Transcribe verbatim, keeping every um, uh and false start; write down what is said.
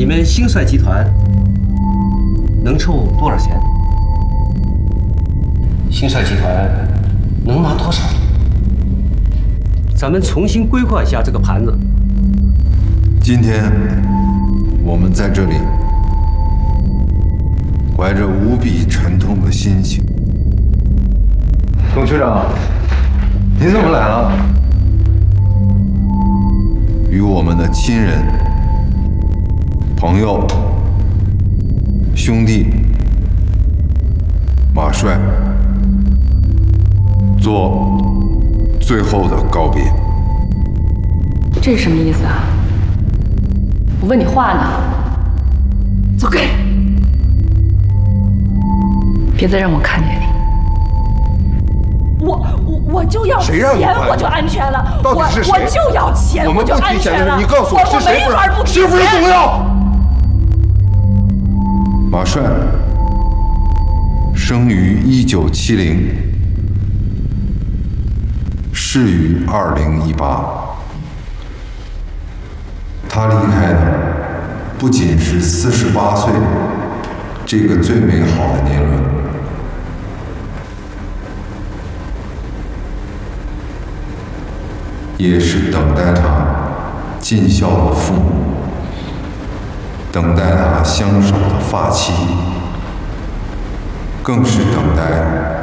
你们兴帅集团能筹多少钱？兴帅集团能拿多少？咱们重新规划一下这个盘子。 今天我们在这里，怀着无比沉痛的心情。董区长，您怎么来了？与我们的亲人、朋友、兄弟马帅做最后的告别。 这是什么意思啊？我问你话呢，走开！别再让我看见你。 我我我就要钱，我就安全了。 到底是谁？ 我我就要钱， 我们不提钱了。你告诉我是谁？ 没法不提钱。 是不是总要？马帅生于一九七零，逝于二零一八。他离开的不仅是四十八岁这个最美好的年轮，也是等待他尽孝的父母，等待他相守的发妻，更是等待